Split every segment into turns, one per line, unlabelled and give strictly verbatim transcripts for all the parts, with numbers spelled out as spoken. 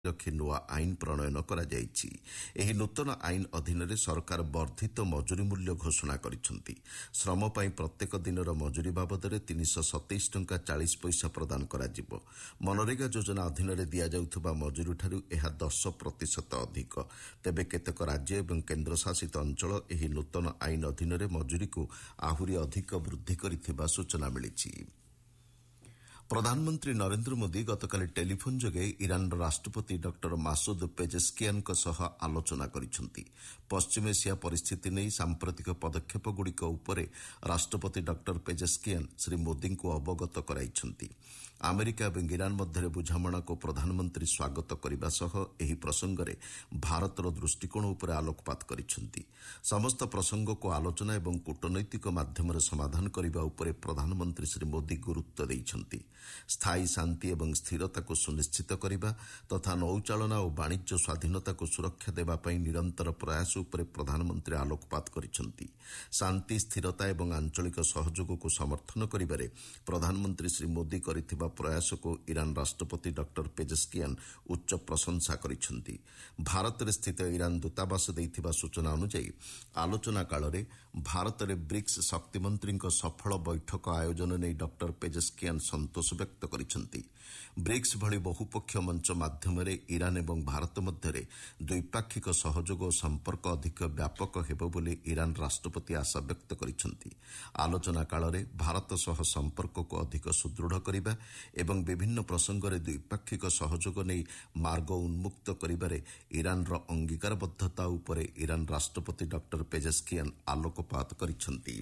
ରଖି ନୂଆ ଆଇନ ପ୍ରଣୟନ କରାଯାଇଛି। ଏହି ନୂତନ ଆଇନ ଅଧୀନରେ ସରକାର ବର୍ଦ୍ଧିତ ମଜୁରୀ ମୂଲ୍ୟ ଘୋଷଣା କରିଛନ୍ତି। ଶ୍ରମ ପାଇଁ ପ୍ରତ୍ୟେକ ଦିନର ମଜୁରୀ ବାବଦରେ ତିନିଶହ ସତେଇଶ ଟଙ୍କା ଚାଳିଶ ପଇସା ପ୍ରଦାନ କରାଯିବ। ମନରେଗା ଯୋଜନା ଅଧୀନରେ ଦିଆଯାଉଥିବା ମଜୁରୀଠାରୁ ଏହା ଦଶ ପ୍ରତିଶତ ଅଧିକ। ତେବେ କେତେକ ରାଜ୍ୟ ଏବଂ କେନ୍ଦ୍ରଶାସିତ ଅଞ୍ଚଳ ଏହି ନୂତନ ଆଇନ ଅଧୀନରେ ମଜୁରୀକୁ ଆହୁରି ଅଧିକ ବୃଦ୍ଧି କରିଥିବା ସୂଚନା ମିଳିଛି। ପ୍ରଧାନମନ୍ତ୍ରୀ ନରେନ୍ଦ୍ର ମୋଦି ଗତକାଲି ଟେଲିଫୋନ୍ ଯୋଗେ ଇରାନ୍ର ରାଷ୍ଟ୍ରପତି ଡକ୍ଟର ମାସୁଦ୍ ପେଜେସ୍କିଆନ୍ଙ୍କ ସହ ଆଲୋଚନା କରିଛନ୍ତି। ପଶ୍ଚିମ ଏସିଆ ପରିସ୍ଥିତି ନେଇ ସାମ୍ପ୍ରତିକ ପଦକ୍ଷେପଗୁଡ଼ିକ ଉପରେ ରାଷ୍ଟ୍ରପତି ଡକ୍ଟର ପେଜେସ୍କିଆନ୍ ଶ୍ରୀ ମୋଦିଙ୍କୁ ଅବଗତ କରାଇଛନ୍ତି। ଆମେରିକା ଏବଂ ଇରାନ୍ ମଧ୍ୟରେ ବୁଝାମଣାକୁ ପ୍ରଧାନମନ୍ତ୍ରୀ ସ୍ୱାଗତ କରିବା ସହ ଏହି ପ୍ରସଙ୍ଗରେ ଭାରତର ଦୃଷ୍ଟିକୋଣ ଉପରେ ଆଲୋକପାତ କରିଛନ୍ତି। ସମସ୍ତ ପ୍ରସଙ୍ଗକୁ ଆଲୋଚନା ଏବଂ କୂଟନୈତିକ ମାଧ୍ୟମରେ ସମାଧାନ କରିବା ଉପରେ ପ୍ରଧାନମନ୍ତ୍ରୀ ଶ୍ରୀ ମୋଦି ଗୁରୁତ୍ୱ ଦେଇଛନ୍ତି। ସ୍ଥାୟୀ ଶାନ୍ତି ଏବଂ ସ୍ଥିରତାକୁ ସୁନିଶ୍ଚିତ କରିବା ତଥା ନୌଚାଳନା ଓ ବାଣିଜ୍ୟ ସ୍ୱାଧୀନତାକୁ ସୁରକ୍ଷା ଦେବା ପାଇଁ ନିରନ୍ତର ପ୍ରୟାସ ଉପରେ ପ୍ରଧାନମନ୍ତ୍ରୀ ଆଲୋକପାତ କରିଛନ୍ତି। ଶାନ୍ତି ସ୍ଥିରତା ଏବଂ ଆଞ୍ଚଳିକ ସହଯୋଗକୁ ସମର୍ଥନ କରିବାରେ ପ୍ରଧାନମନ୍ତ୍ରୀ ଶ୍ରୀ ମୋଦି କରିଥିବା ପ୍ରୟାସକୁ ଇରାନ୍ ରାଷ୍ଟ୍ରପତି ଡକ୍ଟର ପେଜେସ୍କିଆନ୍ ଉଚ୍ଚ ପ୍ରଶଂସା କରିଛନ୍ତି। ଭାରତରେ ସ୍ଥିତ ଇରାନ୍ ଦୂତାବାସ ଦେଇଥିବା ସୂଚନା ଅନୁଯାୟୀ ଆଲୋଚନା କାଳରେ ଭାରତରେ ବ୍ରିକ୍ସ ଶକ୍ତିମନ୍ତ୍ରୀଙ୍କ ସଫଳ ବୈଠକ ଆୟୋଜନ ନେଇ ଡକ୍ଟର ପେଜେସ୍କିଆନ୍ ସନ୍ତୋଷ ବ୍ୟକ୍ତ କରିଛନ୍ତି। ବ୍ରିକ୍ସ ଭଳି ବହୁପକ୍ଷୀୟ ମଞ୍ଚ ମାଧ୍ୟମରେ ଇରାନ୍ ଏବଂ ଭାରତ ମଧ୍ୟରେ ଦ୍ୱିପାକ୍ଷିକ ସହଯୋଗ ଓ ସମ୍ପର୍କ ଅଧିକ ବ୍ୟାପକ ହେବ ବୋଲି ଇରାନ୍ ରାଷ୍ଟ୍ରପତି ଆଶା ବ୍ୟକ୍ତ କରିଛନ୍ତି। ଆଲୋଚନା କାଳରେ ଭାରତ ସହ ସମ୍ପର୍କକୁ ଅଧିକ ସୁଦୃଢ଼ କରିବା ଏବଂ ବିଭିନ୍ନ ପ୍ରସଙ୍ଗରେ ଦ୍ୱିପାକ୍ଷିକ ସହଯୋଗ ନେଇ ମାର୍ଗ ଉନ୍ମୁକ୍ତ କରିବାରେ ଇରାନ୍ର ଅଙ୍ଗୀକାରବଦ୍ଧତା ଉପରେ ଇରାନ୍ ରାଷ୍ଟ୍ରପତି ଡକ୍ଟର ପେଜେସ୍କିଆନ୍ ଆଲୋକପାତ କରିଛନ୍ତି।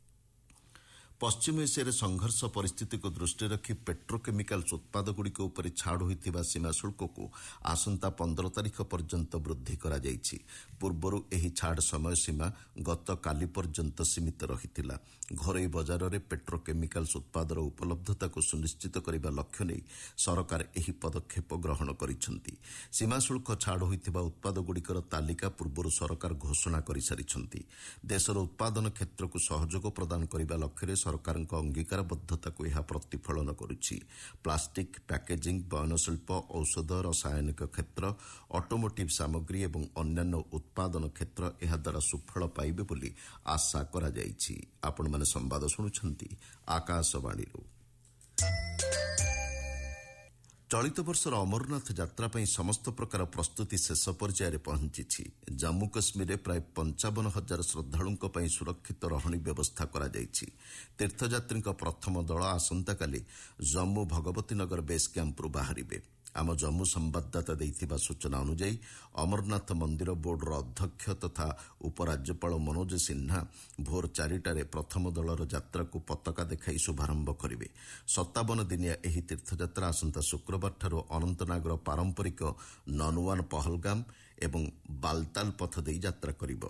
ପଶ୍ଚିମ ଏସିଆରେ ସଂଘର୍ଷ ପରିସ୍ଥିତିକୁ ଦୃଷ୍ଟିରେ ରଖି ପେଟ୍ରୋକେମିକାଲ୍ସ ଉତ୍ପାଦଗୁଡ଼ିକ ଉପରେ ଛାଡ଼ ହୋଇଥିବା ସୀମା ଶୁଳ୍କକୁ ଆସନ୍ତା ପନ୍ଦର ତାରିଖ ପର୍ଯ୍ୟନ୍ତ ବୃଦ୍ଧି କରାଯାଇଛି। ପୂର୍ବରୁ ଏହି ଛାଡ଼ ସମୟସୀମା ଗତକାଲି ପର୍ଯ୍ୟନ୍ତ ସୀମିତ ରହିଥିଲା। ଘରୋଇ ବଜାରରେ ପେଟ୍ରୋକେମିକାଲ୍ସ ଉତ୍ପାଦର ଉପଲବ୍ଧତାକୁ ସୁନିଶ୍ଚିତ କରିବା ଲକ୍ଷ୍ୟ ନେଇ ସରକାର ଏହି ପଦକ୍ଷେପ ଗ୍ରହଣ କରିଛନ୍ତି। ସୀମା ଶୁଳ୍କ ଛାଡ଼ ହୋଇଥିବା ଉତ୍ପାଦଗୁଡ଼ିକର ତାଲିକା ପୂର୍ବରୁ ସରକାର ଘୋଷଣା କରିସାରିଛନ୍ତି। ଦେଶର ଉତ୍ପାଦନ କ୍ଷେତ୍ରକୁ ସହଯୋଗ ପ୍ରଦାନ କରିବା ଲକ୍ଷ୍ୟରେ ସରକାରଙ୍କ ଅଙ୍ଗୀକାରବଦ୍ଧତାକୁ ଏହା ପ୍ରତିଫଳନ କରୁଛି। ପ୍ଲାଷ୍ଟିକ୍, ପ୍ୟାକେଜିଂ, ବୟନଶିଳ୍ପ, ଔଷଧ, ରସାୟନିକ କ୍ଷେତ୍ର, ଅଟୋମୋଟିଭ୍ ସାମଗ୍ରୀ ଏବଂ ଅନ୍ୟାନ୍ୟ ଉତ୍ପାଦନ କ୍ଷେତ୍ର ଏହାଦ୍ୱାରା ସୁଫଳ ପାଇବେ ବୋଲି ଆଶା କରାଯାଇଛି। ଆପଣମାନେ ସମ୍ବାଦ ଶୁଣୁଛନ୍ତି ଆକାଶବାଣୀରୁ। ଚଳିତ ବର୍ଷର ଅମରନାଥ ଯାତ୍ରା ପାଇଁ ସମସ୍ତ ପ୍ରକାର ପ୍ରସ୍ତୁତି ଶେଷ ପର୍ଯ୍ୟାୟରେ ପହଞ୍ଚିଛି। ଜାମ୍ମୁ କାଶ୍ମୀରରେ ପ୍ରାୟ ପଞ୍ଚାବନ ହଜାର ଶ୍ରଦ୍ଧାଳୁଙ୍କ ପାଇଁ ସୁରକ୍ଷିତ ରହଣି ବ୍ୟବସ୍ଥା କରାଯାଇଛି। ତୀର୍ଥଯାତ୍ରୀଙ୍କ ପ୍ରଥମ ଦଳ ଆସନ୍ତାକାଲି ଜମ୍ମୁ ଭଗବତୀ ନଗର ବେସ୍ କ୍ୟାମ୍ପରୁ ବାହାରିବେ। ଆମ ଜମ୍ମୁ ସମ୍ବାଦଦାତା ଦେଇଥିବା ସୂଚନା ଅନୁଯାୟୀ ଅମରନାଥ ମନ୍ଦିର ବୋର୍ଡର ଅଧ୍ୟକ୍ଷ ତଥା ଉପରାଜ୍ୟପାଳ ମନୋଜ ସିହ୍ନା ଭୋର ଚାରିଟାରେ ପ୍ରଥମ ଦଳର ଯାତ୍ରାକୁ ପତାକା ଦେଖାଇ ଶୁଭାରମ୍ଭ କରିବେ। ସତାବନ ଦିନିଆ ଏହି ତୀର୍ଥଯାତ୍ରା ଆସନ୍ତା ଶୁକ୍ରବାରଠାରୁ ଅନନ୍ତନାଗର ପାରମ୍ପରିକ ନନୱାନ ପହଲଗାମ ଏବଂ ବାଲତାଲ ପଥ ଦେଇ ଯାତ୍ରା କରିବ।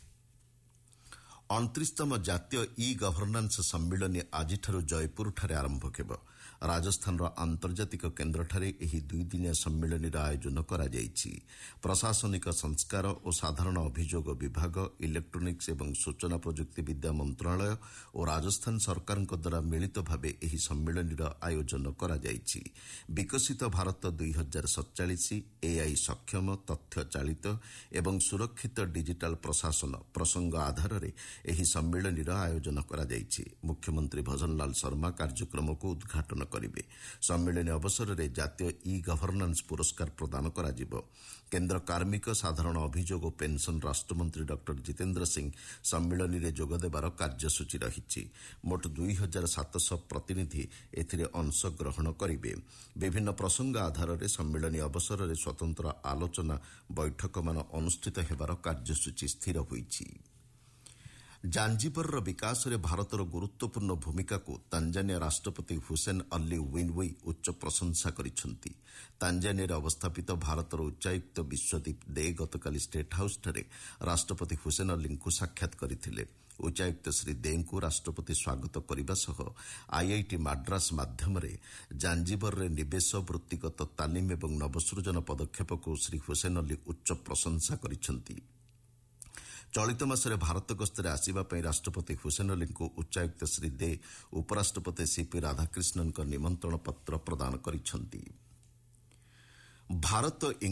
ଅଣତିରିଶତମ ଜାତୀୟ ଇ ଗଭର୍ଣ୍ଣାନ୍ସ ସମ୍ମିଳନୀ ଆଜିଠାରୁ ଜୟପୁରଠାରେ ଆରମ୍ଭ ହେବ। ରାଜସ୍ଥାନର ଆନ୍ତର୍ଜାତିକ କେନ୍ଦ୍ରଠାରେ ଏହି ଦୁଇଦିନିଆ ସମ୍ମିଳନୀର ଆୟୋଜନ କରାଯାଇଛି। ପ୍ରଶାସନିକ ସଂସ୍କାର ଓ ସାଧାରଣ ଅଭିଯୋଗ ବିଭାଗ, ଇଲେକ୍ଟ୍ରୋନିକ୍ସ ଏବଂ ସୂଚନା ପ୍ରଯୁକ୍ତି ବିଦ୍ୟା ମନ୍ତ୍ରଣାଳୟ ଓ ରାଜସ୍ଥାନ ସରକାରଙ୍କ ଦ୍ୱାରା ମିଳିତ ଭାବେ ଏହି ସମ୍ମିଳନୀର ଆୟୋଜନ କରାଯାଇଛି। ବିକଶିତ ଭାରତ ଦୁଇ ହଜାର ସତଚାଳିଶ ଏଆଇ ସକ୍ଷମ, ତଥ୍ୟ ଚାଳିତ ଏବଂ ସୁରକ୍ଷିତ ଡିଜିଟାଲ ପ୍ରଶାସନ ପ୍ରସଙ୍ଗ ଆଧାରରେ ଏହି ସମ୍ମିଳନୀର ଆୟୋଜନ କରାଯାଇଛି। ମୁଖ୍ୟମନ୍ତ୍ରୀ ଭଜନଲାଲ ଶର୍ମା କାର୍ଯ୍ୟକ୍ରମକୁ ଉଦ୍ଘାଟନ କରିବେ। ସମ୍ମିଳନୀ ଅବସରରେ ଜାତୀୟ ଇ ଗଭର୍ଣ୍ଣାନ୍ସ ପୁରସ୍କାର ପ୍ରଦାନ କରାଯିବ। କେନ୍ଦ୍ର କାର୍ମିକ, ସାଧାରଣ ଅଭିଯୋଗ ଓ ପେନ୍ସନ୍ ରାଷ୍ଟ୍ରମନ୍ତ୍ରୀ ଡକ୍ଟର ଜିତେନ୍ଦ୍ର ସିଂ ସମ୍ମିଳନୀରେ ଯୋଗଦେବାର କାର୍ଯ୍ୟସୂଚୀ ରହିଛି। ମୋଟ ଦୁଇ ହଜାର ସାତଶହ ପ୍ରତିନିଧି ଏଥିରେ ଅଂଶଗ୍ରହଣ କରିବେ। ବିଭିନ୍ନ ପ୍ରସଙ୍ଗ ଆଧାରରେ ସମ୍ମିଳନୀ ଅବସରରେ ସ୍ୱତନ୍ତ୍ର ଆଲୋଚନା ବୈଠକମାନ ଅନୁଷ୍ଠିତ ହେବାର କାର୍ଯ୍ୟସୂଚୀ ସ୍ଥିର ହୋଇଛି। ଜାଞ୍ଜିବରର ବିକାଶରେ ଭାରତର ଗୁରୁତ୍ୱପୂର୍ଣ୍ଣ ଭୂମିକାକୁ ତାଞ୍ଜାନିଆ ରାଷ୍ଟ୍ରପତି ହୁସେନ ଅଲ୍ଲି ୱିନୱି ଉଚ୍ଚ ପ୍ରଶଂସା କରିଛନ୍ତି। ତାଞ୍ଜାନିଆରେ ଅବସ୍ଥାପିତ ଭାରତର ଉଚ୍ଚାୟୁକ୍ତ ବିଶ୍ୱଦୀପ ଦେ ଗତକାଲି ଷ୍ଟେଟ୍ ହାଉସ୍ଠାରେ ରାଷ୍ଟ୍ରପତି ହୁସେନ ଅଲ୍ଲିଙ୍କୁ ସାକ୍ଷାତ କରିଥିଲେ। ଉଚ୍ଚାୟୁକ୍ତ ଶ୍ରୀ ଦେଙ୍କୁ ରାଷ୍ଟ୍ରପତି ସ୍ୱାଗତ କରିବା ସହ ଆଇଆଇଟି ମାଡ୍ରାସ ମାଧ୍ୟମରେ ଜାଞ୍ଜିବରରେ ନିବେଶ, ବୃତ୍ତିଗତ ତାଲିମ ଏବଂ ନବସୃଜନ ପଦକ୍ଷେପକୁ ଶ୍ରୀ ହୁସେନ ଅଲ୍ଲି ଉଚ୍ଚ ପ୍ରଶଂସା କରିଛନ୍ତି। ଚଳିତ ମାସରେ ଭାରତ ଗସ୍ତରେ ଆସିବା ପାଇଁ ରାଷ୍ଟ୍ରପତି ହୁସେନ ଅଲ୍ଲିଙ୍କୁ ଉଚ୍ଚାୟୁକ୍ତ ଶ୍ରୀ ଦେ ଉପରାଷ୍ଟ୍ରପତି ସିପି ରାଧାକ୍ରିଷ୍ଣନଙ୍କ ନିମନ୍ତ୍ରଣ ପତ୍ର ପ୍ରଦାନ କରିଛନ୍ତି। ଭାରତ